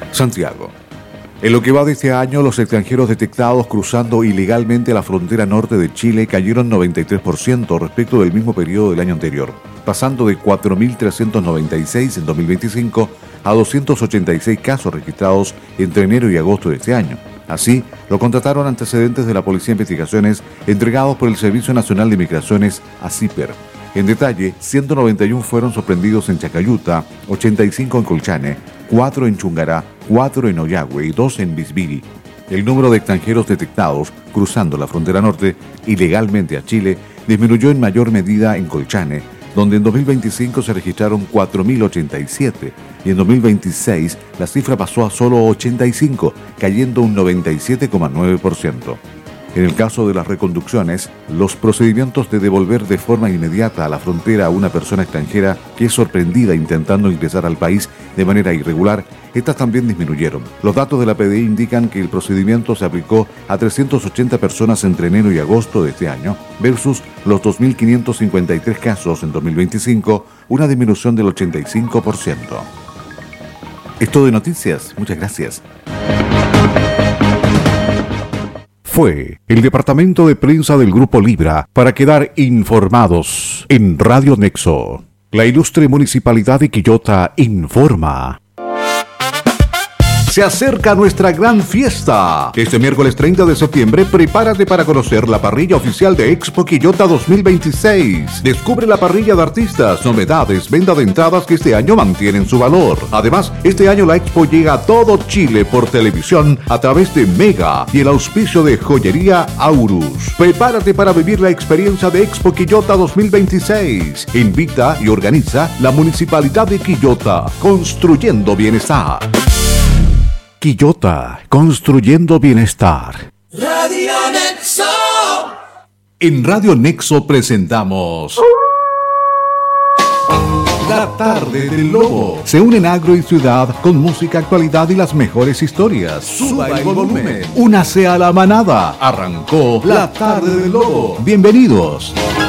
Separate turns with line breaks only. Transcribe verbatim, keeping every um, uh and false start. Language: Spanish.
Santiago. En lo que va de este año, los extranjeros detectados cruzando ilegalmente la frontera norte de Chile cayeron noventa y tres por ciento respecto del mismo periodo del año anterior, pasando de cuatro mil trescientos noventa y seis en dos mil veinticinco a doscientos ochenta y seis casos registrados entre enero y agosto de este año. Así, lo constataron antecedentes de la Policía de Investigaciones entregados por el Servicio Nacional de Migraciones, ASIPER. En detalle, ciento noventa y uno fueron sorprendidos en Chacayuta, ochenta y cinco en Colchane, cuatro en Chungará, cuatro en Ollagüe y dos en Bisbiri. El número de extranjeros detectados cruzando la frontera norte ilegalmente a Chile disminuyó en mayor medida en Colchane, donde en dos mil veinticinco se registraron cuatro mil ochenta y siete y en dos mil veintiséis la cifra pasó a solo ochenta y cinco, cayendo un noventa y siete coma nueve por ciento. En el caso de las reconducciones, los procedimientos de devolver de forma inmediata a la frontera a una persona extranjera que es sorprendida intentando ingresar al país de manera irregular, estas también disminuyeron. Los datos de la P D I indican que el procedimiento se aplicó a trescientas ochenta personas entre enero y agosto de este año, versus los dos mil quinientos cincuenta y tres casos en dos mil veinticinco, una disminución del ochenta y cinco por ciento. Es todo de noticias. Muchas gracias. Fue el departamento de prensa del Grupo Libra para quedar informados en Radio Nexo. La ilustre Municipalidad de Quillota informa. Se acerca nuestra gran fiesta. Este miércoles treinta de septiembre, prepárate para conocer la parrilla oficial de Expo Quillota dos mil veintiséis. Descubre la parrilla de artistas, novedades, venta de entradas que este año mantienen su valor. Además, este año la Expo llega a todo Chile por televisión a través de Mega y el auspicio de Joyería Aurus. Prepárate para vivir la experiencia de Expo Quillota dos mil veintiséis. Invita y organiza la Municipalidad de Quillota, construyendo bienestar. Quillota, construyendo bienestar.
Radio Nexo.
En Radio Nexo presentamos La Tarde del Lobo. Se unen agro y ciudad con música, actualidad y las mejores historias. Suba el volumen. Únase a la manada. Arrancó La Tarde del Lobo. Bienvenidos.